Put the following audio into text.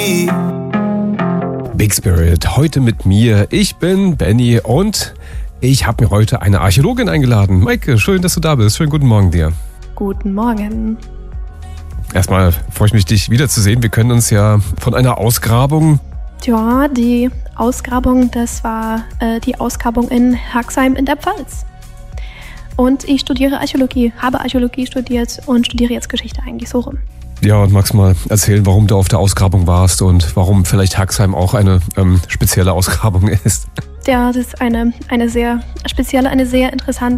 Big Spirit, heute mit mir. Ich bin Benny und ich habe mir heute eine Archäologin eingeladen. Maike, schön, dass du da bist. Schönen guten Morgen dir. Guten Morgen. Erstmal freue ich mich, dich wiederzusehen. Wir können uns ja von einer Ausgrabung... Ja, die Ausgrabung, das war die Ausgrabung in Herxheim in der Pfalz. Und ich studiere Archäologie, habe Archäologie studiert und studiere jetzt Geschichte eigentlich so rum. Ja, und magst mal erzählen, warum du auf der Ausgrabung warst und warum vielleicht Herxheim auch eine spezielle Ausgrabung ist? Ja, das ist eine sehr spezielle, eine sehr interessante